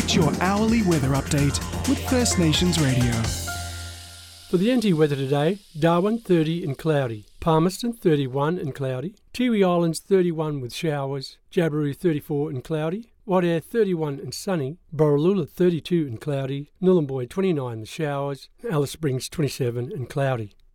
Get your hourly weather update with First Nations Radio. For the NT weather today, Darwin 30 and cloudy, Palmerston 31 and cloudy, Tiwi Islands 31 with showers, Jabiru 34 and cloudy, Waitea 31 and sunny, Borroloola 32 and cloudy, Nhulunbuy 29 with showers, Alice Springs 27 and cloudy.